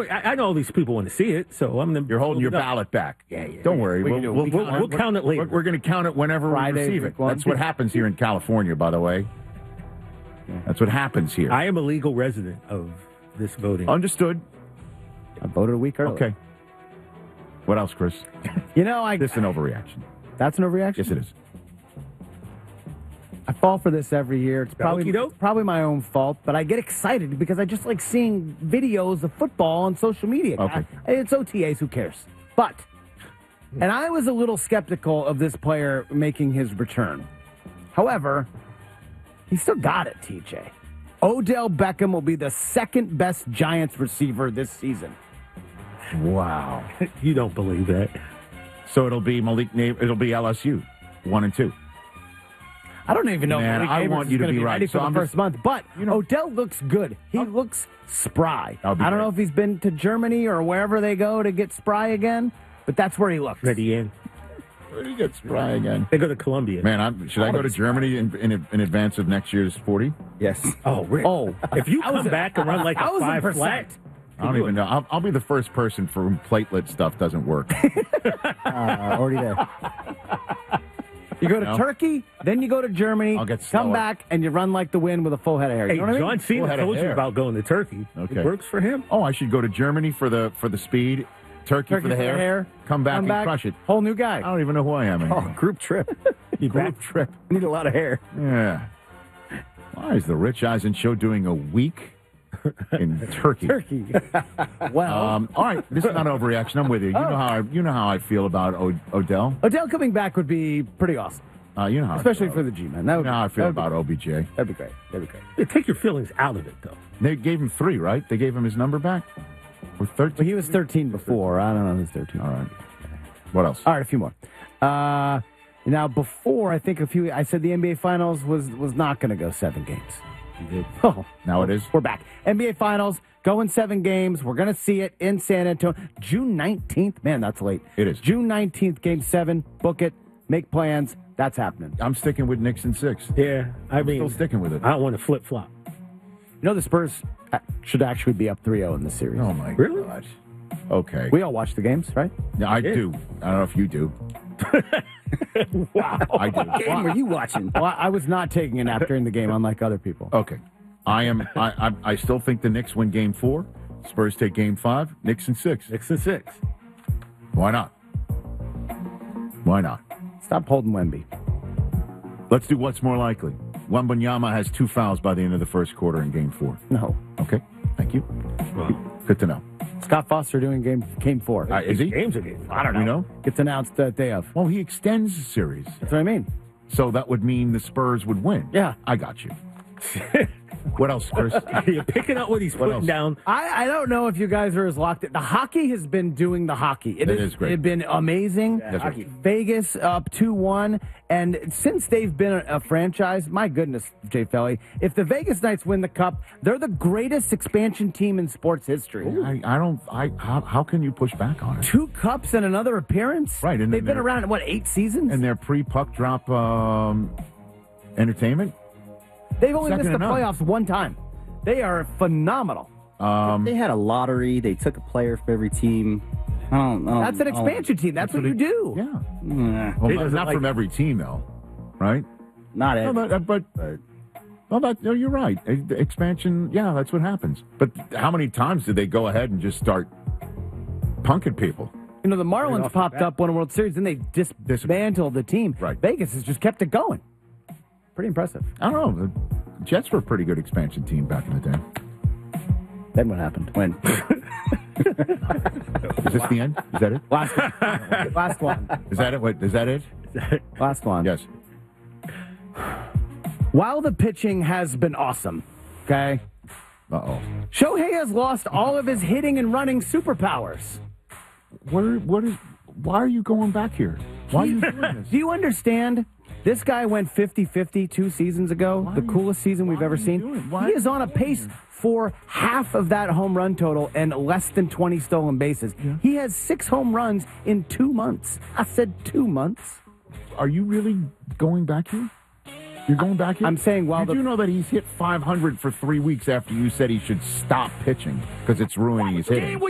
I know all these people want to see it, so I'm going to. You're holding your ballot back. Yeah. Don't worry. We'll count it later. We're going to count it whenever we receive it. That's what happens here in California, by the way. That's what happens here. I am a legal resident of this voting. Understood. I voted a week early. Okay. What else, Chris? This is an overreaction. That's an overreaction? Yes, it is. I fall for this every year. It's Okey-doke. probably my own fault, but I get excited because I just like seeing videos of football on social media. Okay. It's OTAs, who cares? And I was a little skeptical of this player making his return. However, he still got it, TJ. Odell Beckham will be the second best Giants receiver this season. Wow. You don't believe that. So it'll be it'll be LSU, 1 and 2. I don't even know if Man, Malik I Neighbors want is you to gonna be right. ready for So the first month. But Odell looks good. He looks spry. I don't know if he's been to Germany or wherever they go to get spry again, but that's where he looks. Ready in. Where do you get spry again? They go to Columbia. Man, should I go to Germany in advance of next year's 40? Yes. Oh, Rick. If you come back and run like a 5 flat. I don't even know. I'll be the first person for whom platelet stuff doesn't work. Already there. You go to Turkey, then you go to Germany, I'll get come slower. back, and you run like the wind with a full head of hair. Hey, You know what I mean? John Cena told you about going to Turkey. Okay. It works for him. Oh, I should go to Germany for the speed, Turkey for the hair, come back and crush it. Whole new guy. I don't even know who I am anymore. Group trip. Group trip. Need a lot of hair. Yeah. Why is the Rich Eisen show doing a week in Turkey? Well, all right. This is not an overreaction. I'm with you. You know how I feel about Odell. Odell coming back would be pretty awesome. You know how Especially for the G-Men. You know how I feel about OBJ. That'd be great. Yeah, take your feelings out of it, though. They gave him 3, right? They gave him his number back? Or 13? Well, he was 13 before. I don't know who's 13. All right. What else? All right, a few more. Now, before, I said the NBA Finals was not going to go 7 games. Oh, now it is. We're back. NBA Finals, going 7 games. We're going to see it in San Antonio. June 19th. Man, that's late. It is. June 19th, Game 7. Book it. Make plans. That's happening. I'm sticking with Knicks in 6. Yeah, I'm still sticking with it. I don't want to flip-flop. The Spurs should actually be up 3-0 in this series. Oh, my Really? God. Okay. We all watch the games, right? Yeah, I do. I don't know if you do. Wow. I do. What game were you watching? Well, I was not taking a nap during the game, unlike other people. Okay. I still think the Knicks win Game 4. Spurs take Game 5. Knicks in 6. 6 and 6. Why not? Why not? Stop holding Wemby. Let's do what's more likely. Wembanyama has 2 fouls by the end of the first quarter in Game 4. No. Okay. Thank you. Wow. Good to know. Scott Foster doing game 4. Is he? Games are game. I don't know. You know? Gets announced day of. Well, he extends the series. That's what I mean. So that would mean the Spurs would win. Yeah. I got you. What else, Chris? You're picking up what he's putting else? down. I don't know if you guys are as locked in. The hockey has been doing the hockey. It is great. It's been amazing. That's right. Vegas up 2-1. And since they've been a franchise, my goodness, Jay Felly, if the Vegas Knights win the cup, they're the greatest expansion team in sports history. How can you push back on it? 2 cups and another appearance? Right. And They've been around, 8 seasons? And their pre-puck drop entertainment? They've only Second missed the to none. playoffs 1 time. They are phenomenal. They had a lottery. They took a player for every team. That's an expansion team. That's what you do. Yeah. Well, not from every team, though, right? Not every. No, you're right. Expansion, yeah, that's what happens. But how many times did they go ahead and just start punking people? The Marlins popped up, won a World Series, then they dismantled the team. Right. Vegas has just kept it going. Pretty impressive. I don't know. The Jets were a pretty good expansion team back in the day. Then what happened? When? Is this the end? Is that it? Last one. Is that it? Is that it? Last one. Yes. While the pitching has been awesome, okay? Uh-oh. Shohei has lost all of his hitting and running superpowers. Why are you going back here? Why are you doing this? Do you understand? This guy went 50-50 2 seasons ago, the coolest season we've ever seen. He is on a pace for half of that home run total and less than 20 stolen bases. Yeah. He has 6 home runs in 2 months. I said 2 months. Are you really going back here? You're going back here? I'm saying Did you know that he's hit 500 for 3 weeks after you said he should stop pitching because it's ruining his hitting?